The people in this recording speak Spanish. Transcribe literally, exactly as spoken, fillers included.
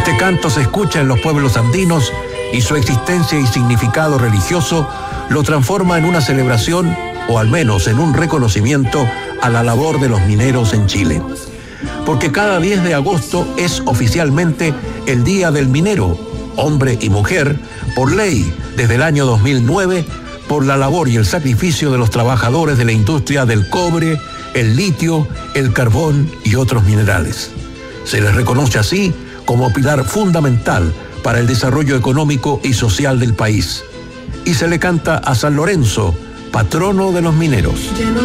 Este canto se escucha en los pueblos andinos y su existencia y significado religioso lo transforma en una celebración o al menos en un reconocimiento a la labor de los mineros en Chile. Porque cada diez de agosto es oficialmente el Día del Minero, hombre y mujer, por ley desde el año dos mil nueve, por la labor y el sacrificio de los trabajadores de la industria del cobre, el litio, el carbón y otros minerales. Se les reconoce así como pilar fundamental para el desarrollo económico y social del país. Y se le canta a San Lorenzo, patrono de los mineros.